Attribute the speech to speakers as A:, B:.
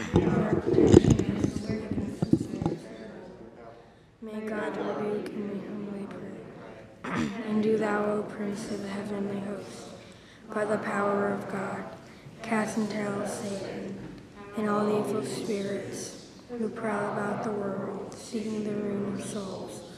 A: May God rebuke and we humbly pray. And do thou, O Prince of the heavenly host, by the power of God, cast into hell Satan and all the evil spirits who prowl about the world, seeking the ruin of souls.